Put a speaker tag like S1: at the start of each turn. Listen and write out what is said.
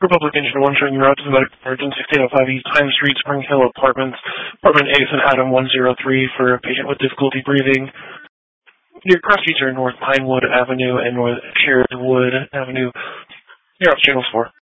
S1: Republic Engine 1 showing you route to the medical emergency 6805 East High Street, Spring Hill Apartments, Apartment A, and Adam 103 for a patient with difficulty breathing. Your cross streets are North Pinewood Avenue and North Sherwood Avenue. You're off channels 4.